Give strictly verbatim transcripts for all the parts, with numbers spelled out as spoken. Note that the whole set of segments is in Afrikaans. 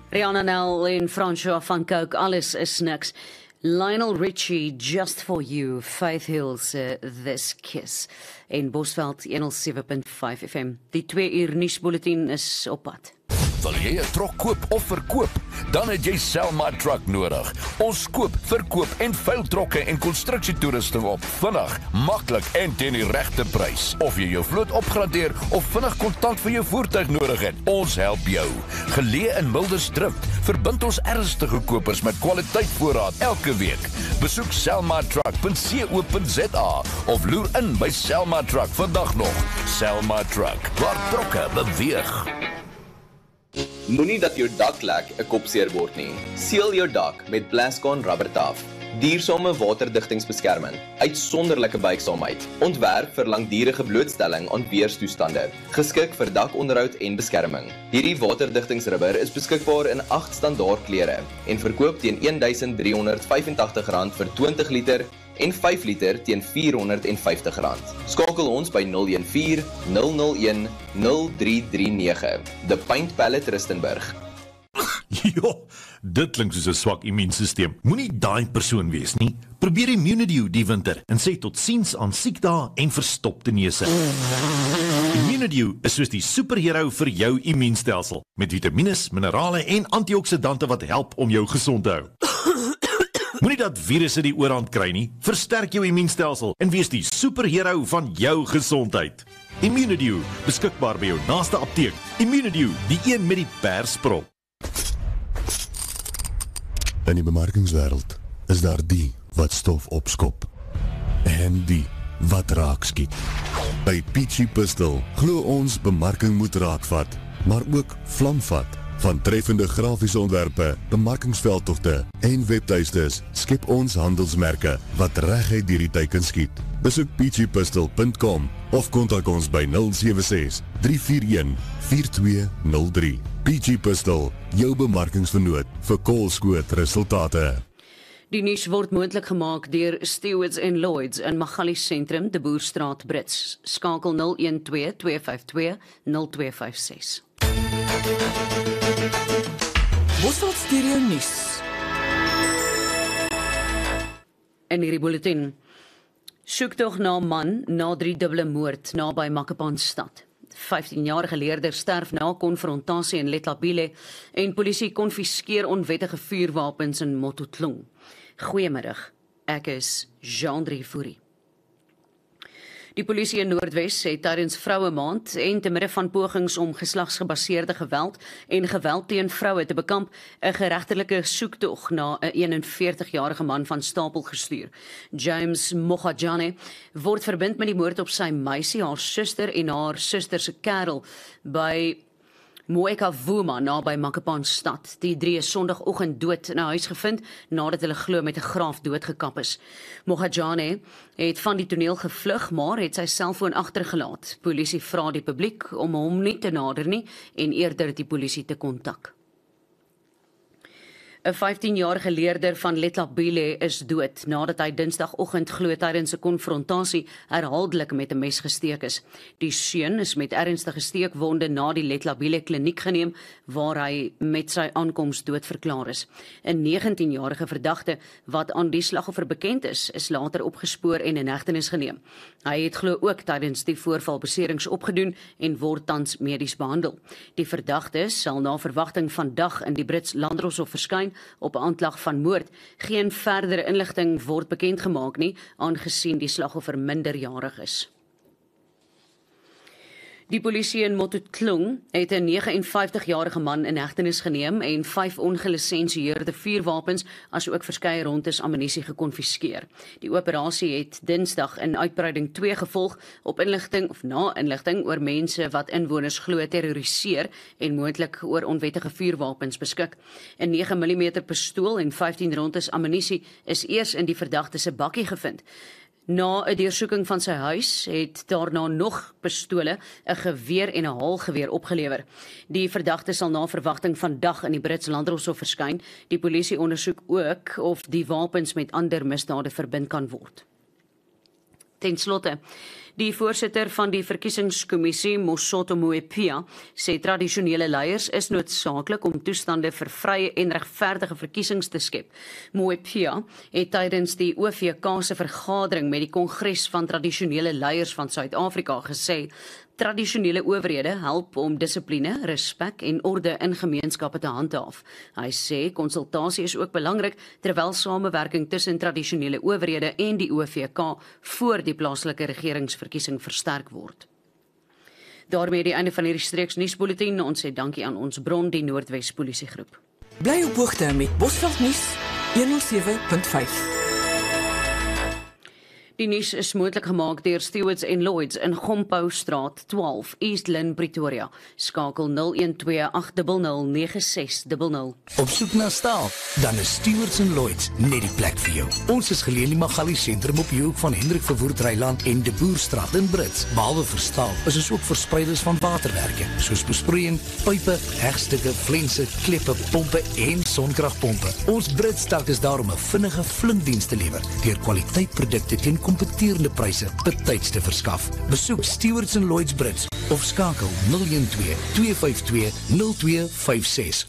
Rihanna Nel en François van Cooke, alles is niks. Lionel Richie, Just For You, Faith Hills, uh, This Kiss. En Bosveld honderd sewe punt vyf F M. Die twee uur nuusbulletin is op pad. Wil jy 'n trok koop of verkoop? Dan het jy Selma Truck nodig. Ons koop, verkoop en veil trokke en konstruksietoerusting op. Vinnig, maklik en teen die regte prys. Of jy jou vloot opgradeer of vinnig kontant vir jou voertuig nodig het, ons help jou. Geleë in Mildersdrift, verbind ons ernstige kopers met kwaliteitvoorraad elke week. Besoek selma truck punt co punt za of loer in by Selma Truck vandag nog. Selma Truck, waar trokke beweeg. Moenie dat jou dak lek 'n kopseer word nie. Seël jou dak met Plascon rubbertaf. Duursame waterdigtingsbeskerming, uitsonderlike buigsaamheid, ontwerp vir langdurige blootstelling aan weerstoestande, geskik vir dakonderhoud en beskerming. Hierdie waterdigtingsrubber is beskikbaar in agt standaard kleure en verkoop teen een duisend drie honderd vyfentagtig rand vir twintig liter en vyf liter teen vier honderd vyftig rand. Skakel ons by nul een vier, nul nul een, nul drie drie nege. The Paint Palette Rustenburg. Jo, dit klink soos 'n swak immuunstelsel. Moenie daai persoon wees nie. Probeer Immunidew die winter en sê totsiens aan siekdae en verstopte neuse. Immunidew is soos die superhero vir jou immuunstelsel, met vitamiene, minerale en antioksidante wat help om jou gesond te hou. Moenie dat virusse die oorhand kry nie. Versterk jou immuunstelsel en wees die superhero van jou gesondheid. Immunidew, beskikbaar by jou naaste apteek. Immunidew, die een met die persprop. In die bemarkingswêreld is daar die wat stof opskop en die wat raak skiet. By Peachy Pistol glo ons bemarking moet raakvat, maar ook vlamvat. Van treffende grafiese ontwerpe, bemarkingsveldtogte en webtuistes skep ons handelsmerke wat reguit deur die teiken skiet. Besoek peachy pistol punt com of kontak ons by nul sewe ses, drie vier een, vier twee nul drie. Peachy Pistol, jou bemarkingsvernoot vir koolskoot resultate. Die nuus word moontlik gemaak deur Stewards en Lloyds in Magalies Sentrum, De Boerstraat, Brits. Skakel nul een twee, twee vyf twee, nul twee vyf ses. Bosveld Stereo Nuus. In hierdie bulletin: soektog na man na drie dubbele moord naby Makapansstad. vyftienjarige leerder sterf na konfrontasie in Letlabile en polisie konfiskeer onwettige vuurwapens in Mototklong. Goeiemiddag, ek is Jean-Drie Fourie. Die polisie in Noordwes het tydens Vroue Maand en te midde van pogings om geslagsgebaseerde geweld en geweld teen vroue te bekamp, 'n geregtelike soektog na 'n eenenveertigjarige man van Stapel gestuur. James Mogajane word verbind met die moord op sy meisie, haar suster en haar suster se kerel by Moeka Vuma naby Makapansstad. Die drie is Sondagoggend dood in 'n huis gevind nadat hulle glo met 'n graaf doodgekap is. Mogajane het van die toneel gevlug, maar het sy selfoon agtergelaat. Polisie vra die publiek om hom nie te nader nie en eerder die polisie te kontak. 'n vyftienjarige leerder van Letlabile is dood nadat hy Dinsdagoggend glo tydens 'n konfrontasie herhaaldelik met 'n mes gesteek is. Die seun is met ernstige steekwonde na die Letlabile kliniek geneem waar hy met sy aankoms dood verklaar is. 'n negentienjarige verdagte wat aan die slagoffer bekend is, is later opgespoor en in hegtenis geneem. Hy het glo ook tydens die voorval beserings opgedoen en word tans medies behandel. Die verdagte sal na verwagting vandag in die Brits Landdroshof verskyn op 'n aanklag van moord. Geen verdere inligting word bekend gemaak nie, aangesien die slagoffer minderjarig is. Die polisie in Mototklong het 'n vyf nege vyftig-jarige man in hegtenis geneem en vyf ongelisensieerde vuurwapens asook verskeie rondes ammunisie gekonfiskeer. Die operasie het Dinsdag in uitbreiding twee gevolg op inligting of na inligting oor mense wat inwoners glo terroriseer en moontlik oor onwettige vuurwapens beskik. 'n nege millimeter pistool en vyftien rondes ammunisie is eers in die verdagte se bakkie gevind. Na 'n deursoeking van sy huis het daarna nog pistole, 'n geweer en 'n haalgeweer opgelewer. Die verdagte sal na verwagting vandag in die Brits Landdroshof verskyn. Die polisie ondersoek ook of die wapens met ander misdade verbind kan word. Ten slotte, die voorsitter van die verkiesingskommissie, Mosotho Moepia, sê tradisionele leiers is noodsaaklik om toestande vir vrye en regverdige verkiesings te skep. Moepia het tydens die O V K se vergadering met die Kongres van Tradisionele Leiers van Suid-Afrika gesê, tradisionele owerhede help om dissipline, respek en orde in gemeenskappe te handhaaf. Hy sê konsultasie is ook belangrik terwyl samewerking tussen tradisionele owerhede en die O V K voor die plaaslike regeringsverkiesing versterk word. Daarmee die einde van hierdie streeks nuusbulletin. Ons sê dankie aan ons bron, die Noordwes Polisiegroep. Bly op hoogte met Bosveld nuus honderd sewe punt vyf. Die nuus is moontlik gemaak deur Stewards en Lloyds in Gompo Straat twaalf, East Lynn, Pretoria. Skakel nul een twee agt nul nul nege ses nul nul. Op soek na staal? Dan is Stewards en Lloyds net die plek vir jou. Ons is geleë in die Magali sentrum op die hoek van Hendrik Verwoerd Dreiland en De Boerstraat in Brits. Behalwe vir staal, is ons ook verspreiders van waterwerke, soos besproeiing, pype, hegstukke, flense, kleppe, pompe en sonkragpompe. Ons Brits sterk is daar om 'n vinnige flinkdiens te lewer, deur kwaliteitprodukte teen kompeterende pryse betyds te verskaf. Besoek Stewards en Lloyds Brits of skakel nul een twee twee vyf twee nul twee vyf ses.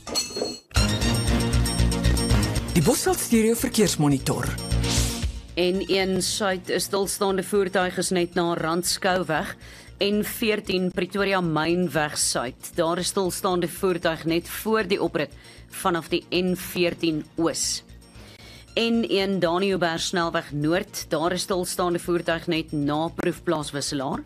Die Bosveld Stereo Verkeersmonitor. En een Suid is stilstaande voertuig is net na Randskouweg en veertien Pretoria Mynweg Suid. Daar is stilstaande voertuig net voor die oprit vanaf die N veertien Oos. N een Daniëlberg Snelweg Noord, daar is stilstaande voertuig net na proefplaas Wisselaar.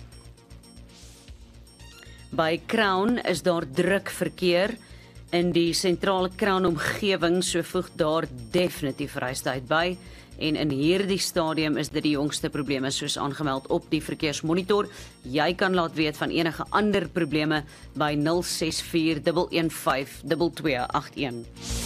By Crown is daar druk verkeer in die sentrale Crown omgewing, so voeg daar definitief reistyd by. En in hierdie stadium is dit die jongste probleme soos aangemeld op die verkeersmonitor. Jy kan laat weet van enige ander probleme by nul ses vier een een vyf twee twee agt een.